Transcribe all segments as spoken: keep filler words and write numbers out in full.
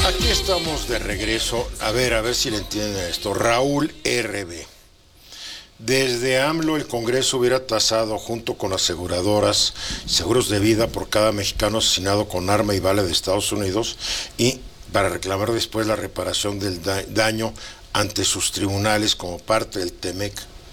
Aquí estamos de regreso. A ver, a ver si le entienden esto. Raúl R B. Desde AMLO el Congreso hubiera tasado junto con aseguradoras seguros de vida por cada mexicano asesinado con arma y bala de Estados Unidos y para reclamar después la reparación del da- daño ante sus tribunales como parte del TEMEC.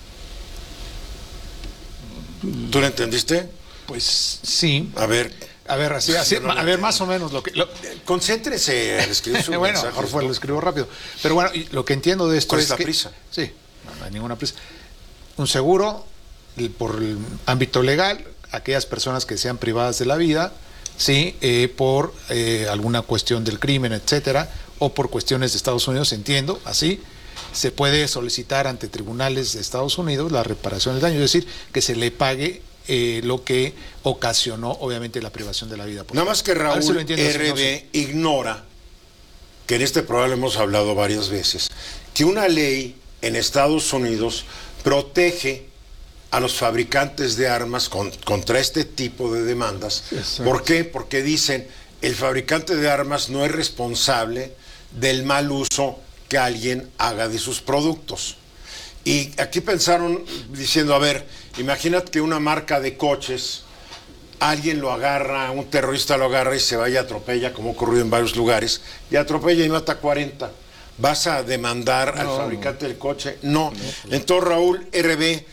¿Tú lo entendiste? Pues sí. A ver. A ver, así, así, a ver, más o menos lo que... Lo, Concéntrese al escribir su bueno, mensaje, mejor fue, ¿no? Lo escribo rápido. Pero bueno, y lo que entiendo de esto ¿Cuál es es la que... prisa? Sí, no, no hay ninguna prisa. Un seguro, el- por el ámbito legal, aquellas personas que sean privadas de la vida, sí, eh, por eh, alguna cuestión del crimen, etcétera, o por cuestiones de Estados Unidos, entiendo, así, se puede solicitar ante tribunales de Estados Unidos la reparación del daño, es decir, que se le pague eh, lo que ocasionó, obviamente, la privación de la vida. Nada más que A ver si Raúl lo entiendo, si R B no, sí. ignora, que en este programa hemos hablado varias veces, que una ley en Estados Unidos protege a los fabricantes de armas con- contra este tipo de demandas. Exacto. ¿Por qué? Porque dicen, el fabricante de armas no es responsable del mal uso que alguien haga de sus productos. Y aquí pensaron diciendo, a ver, imagínate que una marca de coches, alguien lo agarra, un terrorista lo agarra y se va y atropella, como ha ocurrido en varios lugares, y atropella y mata cuarenta. ¿Vas a demandar al No, fabricante del coche? No. Entonces, Raúl R B,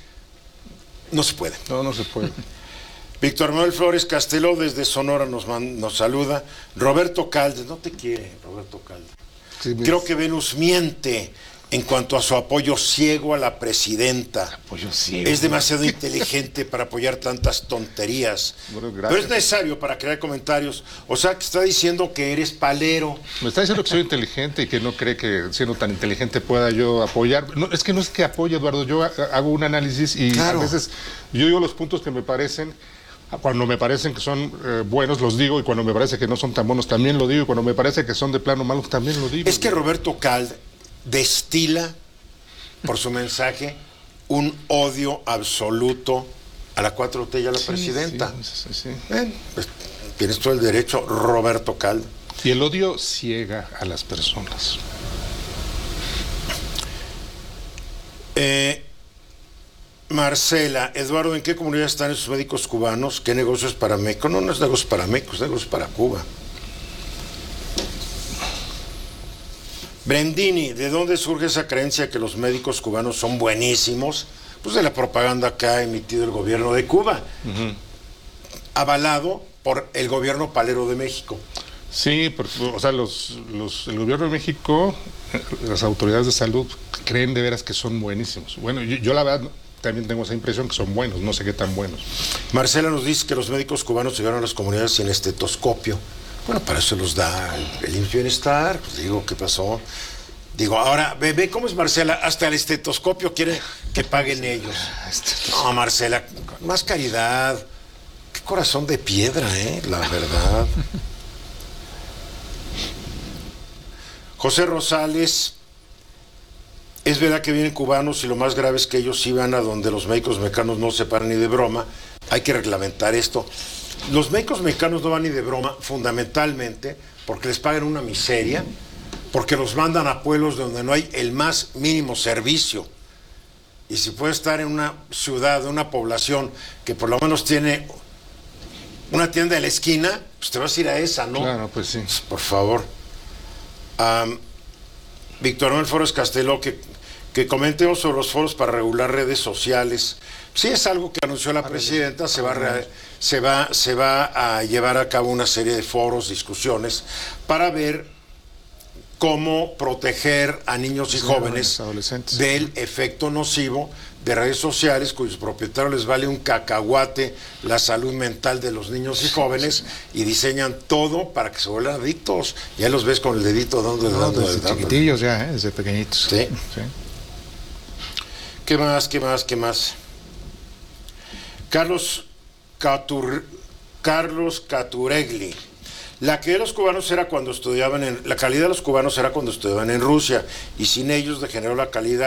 no se puede. No, no se puede. Víctor Manuel Flores Casteló desde Sonora nos, man- nos saluda. Roberto Calde, no te quiere, Roberto Calde. Sí, me- Creo que Venus miente en cuanto a su apoyo ciego a la presidenta. Apoyo ciego. Es demasiado inteligente para apoyar tantas tonterías. Bueno, gracias. Pero es necesario para crear comentarios. O sea, que está diciendo que eres palero. Me está diciendo que soy inteligente y que no cree que siendo tan inteligente pueda yo apoyar. No, es que no es que apoye, Eduardo. Yo ha- hago un análisis y Claro. a veces yo digo los puntos que me parecen. Cuando me parecen que son eh, buenos los digo y cuando me parece que no son tan buenos también lo digo y cuando me parece que son de plano malos también lo digo. Es que Roberto Calde destila por su mensaje un odio absoluto a la cuatro T y a la Sí, presidenta. sí, sí, sí. Bien, pues, tienes todo el derecho, Roberto Calde. Y el odio ciega a las personas. Eh, Marcela, Eduardo, ¿en qué comunidad están esos médicos cubanos? ¿Qué negocios para México? No, no es negocios para México, es negocios para Cuba. Brendini, ¿de dónde surge esa creencia que los médicos cubanos son buenísimos? Pues de la propaganda que ha emitido el gobierno de Cuba, avalado por el gobierno palero de México. Sí, porque, o sea, los, los, el gobierno de México, las autoridades de salud creen de veras que son buenísimos. Bueno, yo, yo la verdad también tengo esa impresión que son buenos, no sé qué tan buenos. Marcela nos dice que los médicos cubanos llegaron a las comunidades sin estetoscopio. Bueno, para eso los da el, el I M S S Bienestar. Pues digo, ¿qué pasó? Digo, ahora, ve, ve cómo es Marcela, hasta el estetoscopio quiere que paguen ellos. No, Marcela, más caridad. Qué corazón de piedra, ¿eh? La verdad. José Rosales, es verdad que vienen cubanos y lo más grave es que ellos iban a donde los médicos mexicanos no se paran ni de broma. Hay que reglamentar esto. Los médicos mexicanos no van ni de broma, fundamentalmente, porque les pagan una miseria, porque los mandan a pueblos donde no hay el más mínimo servicio. Y si puede estar en una ciudad, una población que por lo menos tiene una tienda de la esquina, pues te vas a ir a esa, ¿no? Claro, pues sí. Por favor. Um, Víctor Manuel Flores Casteló, que, que comentemos sobre los foros para regular redes sociales. Sí, es algo que anunció la presidenta, se va, a re- se, va, se va a llevar a cabo una serie de foros, discusiones, para ver cómo proteger a niños y Sí, jóvenes adolescentes. del efecto nocivo de redes sociales cuyos propietarios les vale un cacahuate la salud mental de los niños y jóvenes y diseñan todo para que se vuelvan adictos. Ya los ves con el dedito dando, No, dando, desde dando. chiquitillos ya, ¿eh? Desde pequeñitos. Sí. Sí. ¿Qué más, qué más, qué más? Carlos Catur, Carlos Caturegli. La calidad de los cubanos era cuando estudiaban en, la calidad de los cubanos era cuando estudiaban en Rusia y sin ellos degeneró la calidad.